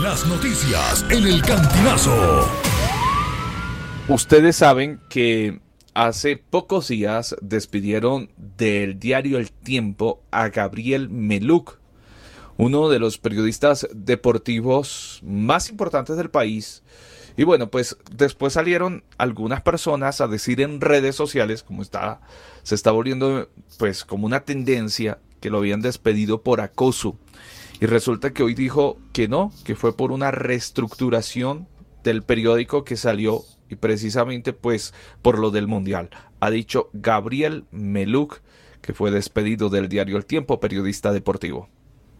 Las noticias en el Cantinazo. Ustedes saben que hace pocos días despidieron del diario El Tiempo a Gabriel Meluk, uno de los periodistas deportivos más importantes del país. Y bueno, pues después salieron algunas personas a decir en redes sociales, se está volviendo pues como una tendencia, que lo habían despedido por acoso. Y resulta que hoy dijo que no, que fue por una reestructuración del periódico que salió, y precisamente pues por lo del Mundial. Ha dicho Gabriel Meluk, que fue despedido del diario El Tiempo, periodista deportivo.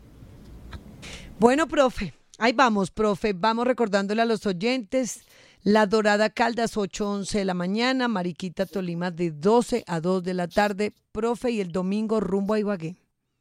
Bueno, profe, ahí vamos, profe. Vamos recordándole a los oyentes. La Dorada Caldas, 8:11 de la mañana. Mariquita, Tolima, de 12 a 2 de la tarde. Profe, y el domingo rumbo a Ibagué.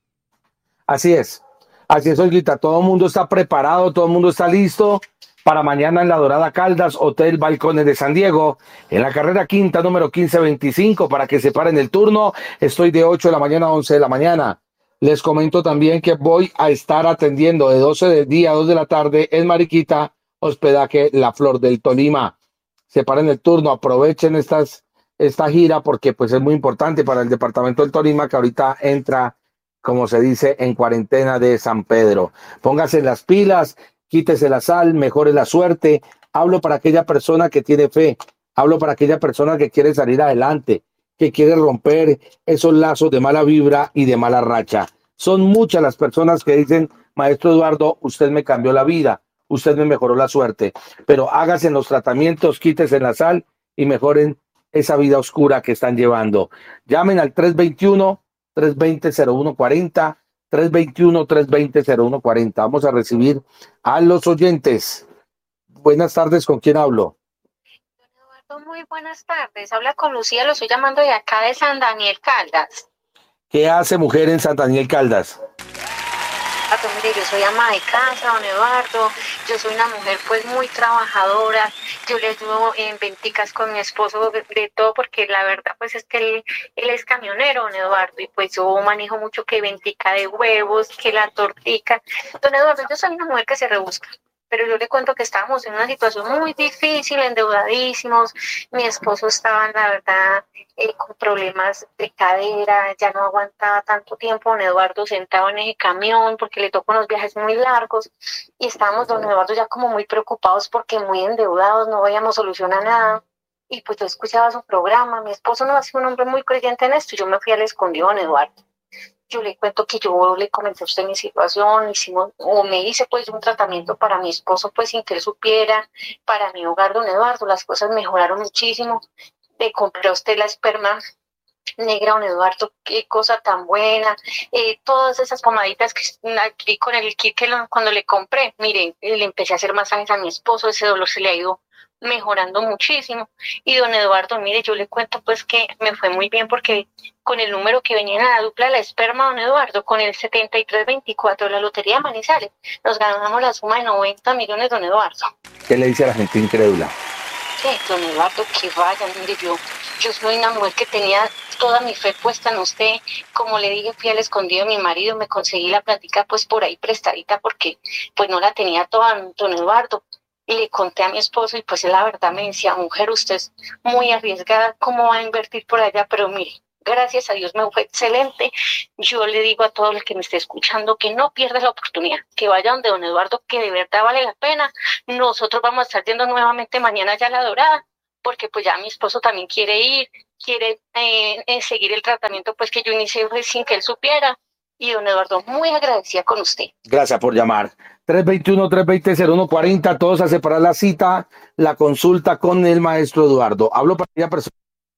Así es, Olguita. Todo el mundo está preparado, todo el mundo está listo para mañana en la Dorada Caldas, Hotel Balcones de San Diego, en la carrera quinta, número 1525, para que se paren el turno. Estoy de 8 de la mañana a 11 de la mañana. Les comento también que voy a estar atendiendo de 12 del día a 2 de la tarde en Mariquita, hospedaje La Flor del Tolima. Se paren el turno, aprovechen esta gira porque pues es muy importante para el departamento del Tolima, que ahorita entra, como se dice, en cuarentena de San Pedro. Póngase las pilas, quítese la sal, mejore la suerte. Hablo para aquella persona que tiene fe, hablo para aquella persona que quiere salir adelante, que quiere romper esos lazos de mala vibra y de mala racha. Son muchas las personas que dicen: maestro Eduardo, usted me cambió la vida, usted me mejoró la suerte, pero hágase los tratamientos, quítese la sal y mejoren esa vida oscura que están llevando. Llamen al 321-320-0140, 321-320-0140. Vamos a recibir a los oyentes. Buenas tardes, ¿con quién hablo? Muy buenas tardes, habla con Lucía, lo estoy llamando de acá de San Daniel Caldas. ¿Qué hace mujer en San Daniel Caldas? Mire, yo soy ama de casa, don Eduardo, yo soy una mujer pues muy trabajadora, yo le ayudo en venticas con mi esposo de todo, porque la verdad pues es que él es camionero, don Eduardo, y pues yo manejo mucho que ventica de huevos, que la tortica. Don Eduardo, yo soy una mujer que se rebusca, pero yo le cuento que estábamos en una situación muy difícil, endeudadísimos. Mi esposo estaba, la verdad, con problemas de cadera, ya no aguantaba tanto tiempo, don Eduardo, sentado en ese camión, porque le tocó unos viajes muy largos, y estábamos, don Eduardo, ya como muy preocupados porque muy endeudados, no veíamos solución a nada. Y pues yo escuchaba su programa, mi esposo no ha sido un hombre muy creyente en esto, y yo me fui al escondido, don Eduardo. Yo le cuento que yo le comenté a usted mi situación, me hice pues un tratamiento para mi esposo, pues sin que él supiera, para mi hogar, don Eduardo, las cosas mejoraron muchísimo. Le compré a usted la esperma negra, don Eduardo, qué cosa tan buena. Todas esas pomaditas que aquí con el kit cuando le compré, miren, le empecé a hacer masajes a mi esposo, ese dolor se le ha ido mejorando muchísimo. Y don Eduardo, mire, yo le cuento pues que me fue muy bien, porque con el número que venía en la dupla de la esperma, don Eduardo, con el 7324 de la Lotería de Manizales, nos ganamos la suma de 90 millones, don Eduardo. ¿Qué le dice a la gente incrédula? Sí, don Eduardo, que vayan, mire, yo soy una mujer que tenía toda mi fe puesta en usted. Como le dije, fui al escondido de mi marido, me conseguí la plática pues por ahí prestadita, porque pues no la tenía toda, don Eduardo. Y le conté a mi esposo, y pues él la verdad me decía: mujer, usted es muy arriesgada, ¿cómo va a invertir por allá? Pero mire, gracias a Dios me fue excelente. Yo le digo a todo el que me esté escuchando que no pierda la oportunidad, que vaya donde don Eduardo, que de verdad vale la pena. Nosotros vamos a estar yendo nuevamente mañana ya a La Dorada, porque pues ya mi esposo también quiere ir, quiere seguir el tratamiento pues que yo inicié sin que él supiera. Y don Eduardo, muy agradecida con usted. Gracias por llamar. 321-320-0140, todos a separar la cita, la consulta con el maestro Eduardo. Hablo para aquella persona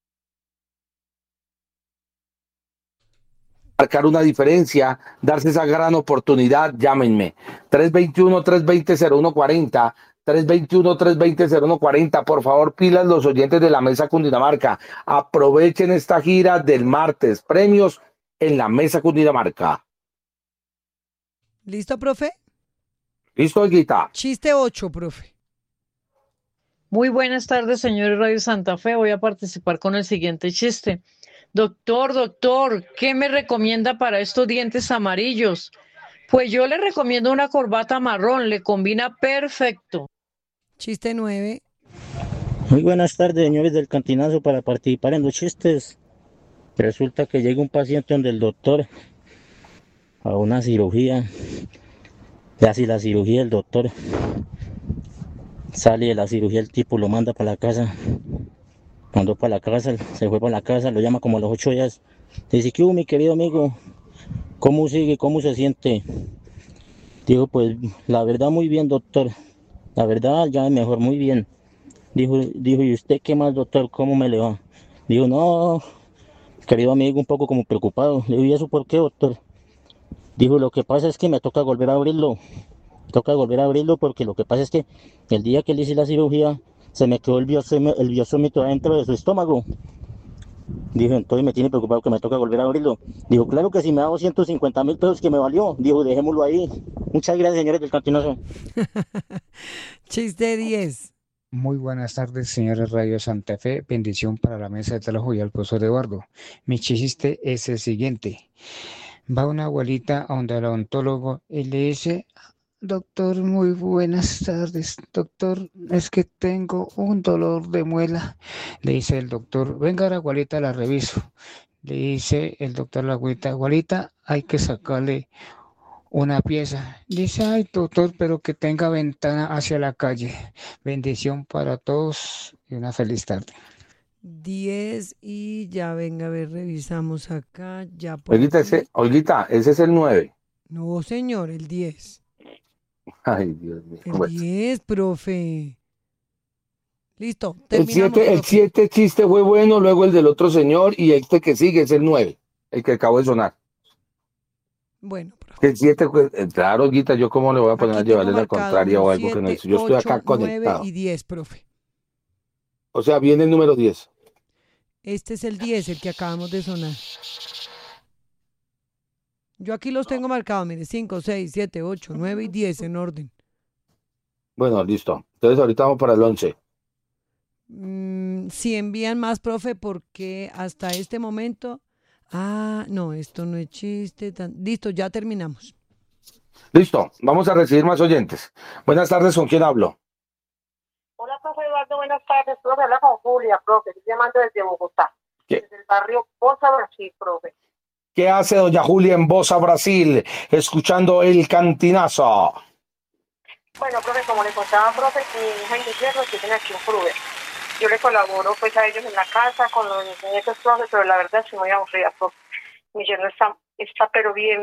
marcar una diferencia, darse esa gran oportunidad. Llámenme. 321-320-0140, 321-320-0140. Por favor, pilas los oyentes de la Mesa Cundinamarca. Aprovechen esta gira del martes. Premios en la Mesa Cundinamarca. ¿Listo, profe? ¿Listo, Guita? Chiste 8, profe. Muy buenas tardes, señor Radio Santa Fe. Voy a participar con el siguiente chiste. Doctor, ¿qué me recomienda para estos dientes amarillos? Pues yo le recomiendo una corbata marrón, le combina perfecto. Chiste 9. Muy buenas tardes, señores del Cantinazo, para participar en los chistes. Resulta que llega un paciente donde el doctor a una cirugía, le hace la cirugía, el doctor sale de la cirugía, el tipo lo manda para la casa, mandó para la casa, se fue para la casa, lo llama como a los 8 días, le dice, ¿qué hubo, mi querido amigo? ¿Cómo sigue? ¿Cómo se siente? Dijo, pues la verdad muy bien, doctor, la verdad ya es mejor, muy bien. Dijo, ¿y usted qué más, doctor? ¿Cómo me le va? Dijo, no, querido amigo, un poco como preocupado. Le digo, ¿y eso por qué, doctor? Dijo, lo que pasa es que me toca volver a abrirlo. Me toca volver a abrirlo porque lo que pasa es que el día que le hice la cirugía se me quedó el biosómito adentro de su estómago. Dijo, entonces me tiene preocupado que me toca volver a abrirlo. Dijo, claro que si me da 250.000 pesos que me valió. Dijo, dejémoslo ahí. Muchas gracias, señores del Cantinazo. Chiste 10. Muy buenas tardes, señores Radio Santa Fe. Bendición para la mesa de trabajo y al profesor Eduardo. Mi chiste es el siguiente. Va una abuelita a donde el odontólogo y le dice, doctor, muy buenas tardes. Doctor, es que tengo un dolor de muela. Le dice el doctor, venga, la abuelita, la reviso. Le dice el doctor a la abuelita, hay que sacarle una pieza. Dice, ay, doctor, pero que tenga ventana hacia la calle. Bendición para todos y una feliz tarde. 10 y ya venga, a ver, revisamos acá. Ya por Olguita, ese es el 9. No, señor, el 10. Ay, Dios mío. El Bueno. 10, profe. Listo, El terminamos. 7 el 7 chiste fue bueno, luego el del otro señor y este que sigue es el 9, el que acabó de sonar. Bueno, profe. El 7, claro, Olguita, yo cómo le voy a poner Aquí a llevarle tengo la contraria o algo 7, que no hizo. Yo estoy 8, acá 9 conectado. y 10, profe. O sea, viene el número 10. Este es el 10, el que acabamos de sonar. Yo aquí los tengo marcados, mire, 5, 6, 7, 8, 9 y 10 en orden. Bueno, listo. Entonces ahorita vamos para el 11. Si envían más, profe, porque hasta este momento... Ah, no, esto no es chiste. Listo, ya terminamos. Listo, vamos a recibir más oyentes. Buenas tardes, ¿con quién hablo? Hola, profe Eduardo, buenas tardes. Profe, habla con Julia, profe. Estoy llamando desde Bogotá. ¿Qué? Desde el barrio Bosa, Brasil, profe. ¿Qué hace doña Julia en Bosa, Brasil, escuchando el Cantinazo? Bueno, profe, como le contaba, profe, mi hija y mi yerno tienen aquí un Fruver. Yo le colaboro pues a ellos en la casa con los nietos, profe, pero la verdad estoy muy aburrida, profe. Mi yerno está pero bien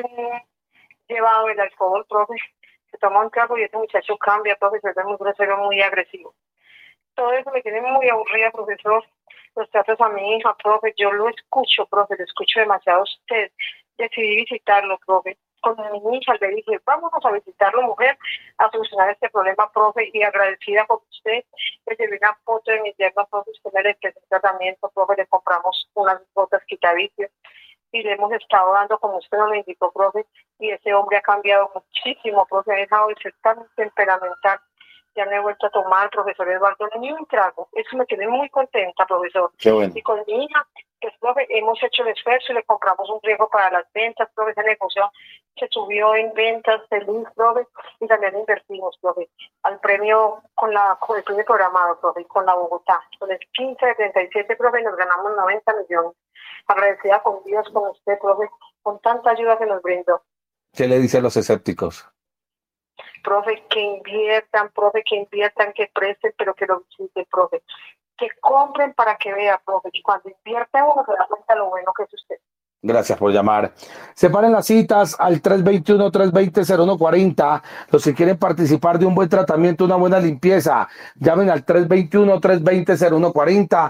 llevado el alcohol, profe. Se toma un trago y ese muchacho cambia, profe, se ve muy grosero, muy agresivo. Todo eso me tiene muy aburrida, profesor. Los tratos a mi hija, profe, yo lo escucho, profe, lo escucho demasiado a usted. Decidí visitarlo, profe. Con mi hija le dije, vámonos a visitarlo, mujer, a solucionar este problema, profe, y agradecida por usted. Le llevé una foto de mi yerno, profe, usted me le presentó tratamiento, profe, le compramos unas botas quitavicios y le hemos estado dando como usted nos lo indicó, profe, y ese hombre ha cambiado muchísimo, profe, ha dejado de ser tan temperamental. Ya no he vuelto a tomar, profesor Eduardo, ni un trago. Eso me tiene muy contenta, profesor. Qué bueno. Y con mi hija, pues, profe, hemos hecho el esfuerzo y le compramos un riesgo para las ventas, profe, ese negocio se subió en ventas, feliz, profe, y también invertimos, profe, al premio con el premio programado, profe, con la Bogotá. Con el 15 de 37, profe, nos ganamos 90 millones. Agradecida con Dios, con usted, profe, con tanta ayuda que nos brindó. ¿Qué le dice a los escépticos? Profe, que inviertan, que presten, pero que lo visiten, profe. Que compren para que vea, profe, que cuando invierte uno se da cuenta lo bueno que es usted. Gracias por llamar. Separen las citas al 321-320-0140. Los que quieren participar de un buen tratamiento, una buena limpieza, llamen al 321-320-0140,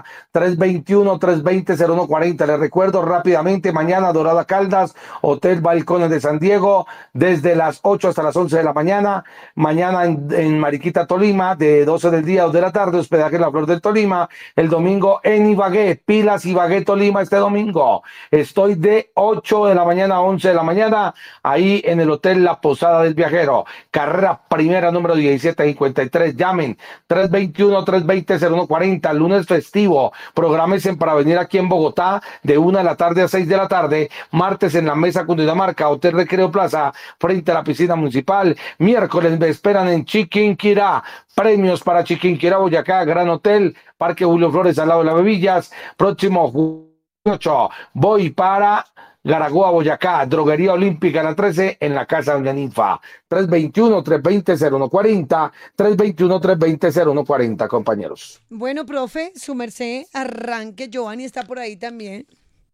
321-320-0140. Les recuerdo rápidamente, mañana Dorada Caldas, Hotel Balcones de San Diego, desde las 8 hasta las 11 de la mañana. Mañana en Mariquita, Tolima, de 12 del día a 2 de la tarde, hospedaje en la Flor del Tolima. El domingo en Ibagué, Pilas, Ibagué, Tolima, este domingo. Estoy de 8 de la mañana a 11 de la mañana, ahí en el Hotel La Posada del Viajero. Carrera primera, número 1753. Llamen 321-320-0140, lunes festivo. Prográmense para venir aquí en Bogotá de 1 de la tarde a 6 de la tarde. Martes en la Mesa Cundinamarca, Hotel Recreo Plaza, frente a la piscina municipal. Miércoles me esperan en Chiquinquirá. Premios para Chiquinquirá, Boyacá, Gran Hotel, Parque Julio Flores, al lado de las Bebillas. Próximo 8, voy para Garagoa, Boyacá, Droguería Olímpica, la 13, en la Casa Doña Ninfa. 321-320-0140, 321-320-0140, compañeros. Bueno, profe, su merced, arranque. Giovanni está por ahí también.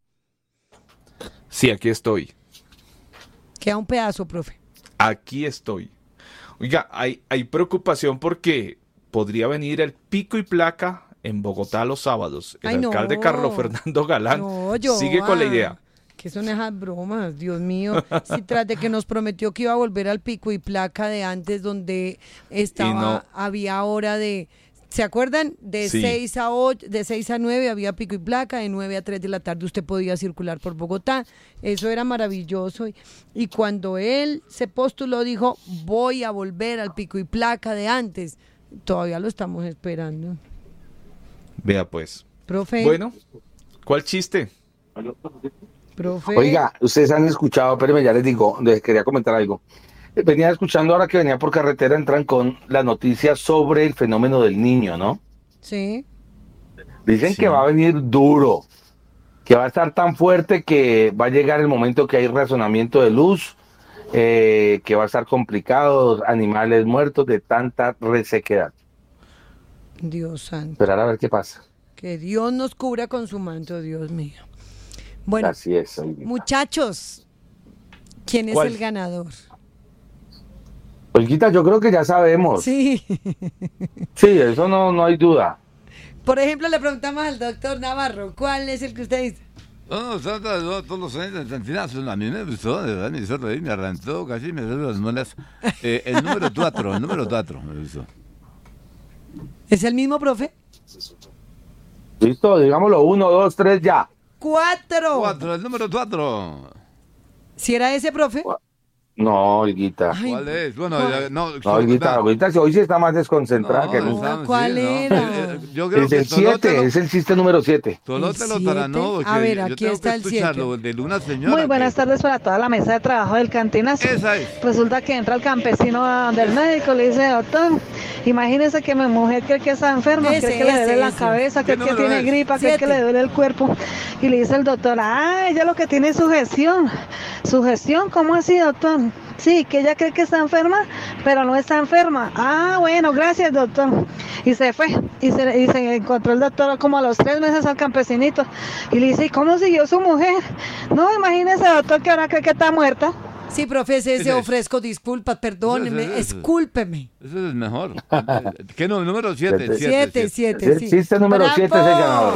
Sí, aquí estoy. Queda un pedazo, profe. Aquí estoy. Oiga, hay preocupación porque podría venir el pico y placa en Bogotá los sábados. El alcalde Carlos Fernando Galán sigue con la idea. ¿Qué son esas bromas? Dios mío. Si tras de que nos prometió que iba a volver al pico y placa de antes, donde estaba, había hora de... ¿Se acuerdan? De 6 a 8, de 6 a 9 había pico y placa, de 9 a 3 de la tarde usted podía circular por Bogotá. Eso era maravilloso. Y cuando él se postuló, dijo, voy a volver al pico y placa de antes. Todavía lo estamos esperando. Vea pues. Profe. Bueno, ¿cuál chiste? Profe. Oiga, ustedes han escuchado, pero ya les digo, les quería comentar algo. Venía escuchando ahora que venía por carretera, entran con la noticia sobre el fenómeno del niño, ¿no? Sí. Dicen que va a venir duro, que va a estar tan fuerte que va a llegar el momento que hay razonamiento de luz, que va a estar complicado, animales muertos de tanta resequedad. Dios santo. Esperar a ver qué pasa. Que Dios nos cubra con su manto, Dios mío. Bueno, así es. Muchachos, ¿quién es el ganador? Olguita, yo creo que ya sabemos. Sí. Sí, eso no hay duda. Por ejemplo, le preguntamos al doctor Navarro, ¿cuál es el que usted dice? No, todos los años de Antinazo, a mí me gustó, de verdad, me hizo reír, me arrancó, casi me duele las muelas. El número 4, me gustó. ¿Es el mismo, profe? Listo, digámoslo, 1, 2, 3, ya. 4. El número 4. ¿Si era ese, profe? No, Olguita. ¿Cuál es? Bueno, Olguita, hoy sí está más desconcentrada que nunca. ¿Cuál era? Yo creo es el 7, es el chiste número 7. Tolote lo taranó. A ver, aquí está el 7. Muy buenas tardes para toda la mesa de trabajo del Cantinazo. Esa es. Resulta que entra el campesino del médico, le dice, doctor, imagínese que mi mujer cree que está enferma, cree que le duele la cabeza, cree que tiene gripa, cree que le duele el cuerpo. Y le dice el doctor, ella lo que tiene es sugestión. ¿Sugestión? ¿Cómo así, doctor? Sí, que ella cree que está enferma, pero no está enferma. Bueno, gracias, doctor. Y se fue, y se encontró el doctor como a los 3 meses al campesinito. Y le dice, ¿y cómo siguió su mujer? No, imagínese, doctor, que ahora cree que está muerta. Sí, profe, ese ofrezco disculpas, perdóneme, escúlpeme. Ese es el mejor. ¿Qué número 7? 7, sí. El chiste número 7 es el ganador.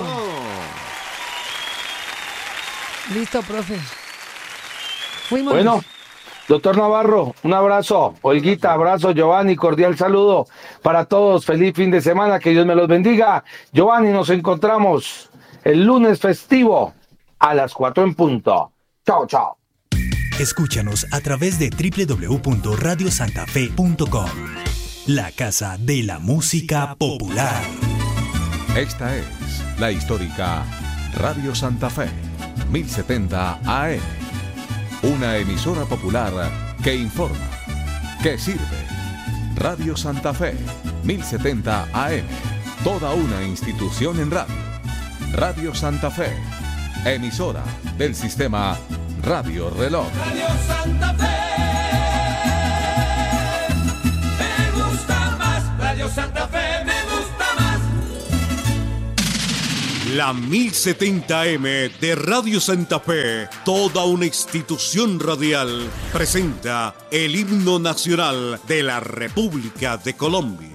Listo, profe. Fuimos. Bueno, doctor Navarro, un abrazo. Olguita, abrazo. Giovanni, cordial saludo para todos. Feliz fin de semana, que Dios me los bendiga. Giovanni, nos encontramos el lunes festivo a las 4 en punto. Chao, chao. Escúchanos a través de www.radiosantafe.com, la casa de la música popular. Esta es la histórica Radio Santa Fe, 1070 AM. Una emisora popular que informa, que sirve. Radio Santa Fe, 1070 AM. Toda una institución en radio. Radio Santa Fe, emisora del sistema Radio Reloj. Radio Santa Fe, me gusta más. Radio Santa Fe, me gusta más. La 1070M de Radio Santa Fe, toda una institución radial, presenta el himno nacional de la República de Colombia.